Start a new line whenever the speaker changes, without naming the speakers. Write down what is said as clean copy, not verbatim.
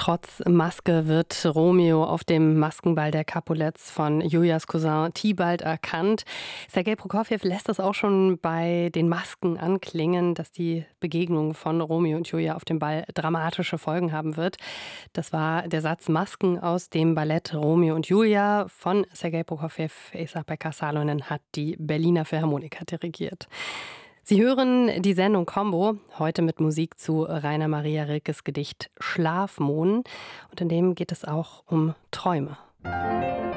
Trotz Maske wird Romeo auf dem Maskenball der Capulets von Julias Cousin Tibalt erkannt. Sergej Prokofjew lässt es auch schon bei den Masken anklingen, dass die Begegnung von Romeo und Julia auf dem Ball dramatische Folgen haben wird. Das war der Satz Masken aus dem Ballett Romeo und Julia von Sergej Prokofjew. Esa-Pekka Salonen hat die Berliner Philharmoniker dirigiert. Sie hören die Sendung Combo, heute mit Musik zu Rainer Maria Rilkes Gedicht Schlafmohn. Und in dem geht es auch um Träume.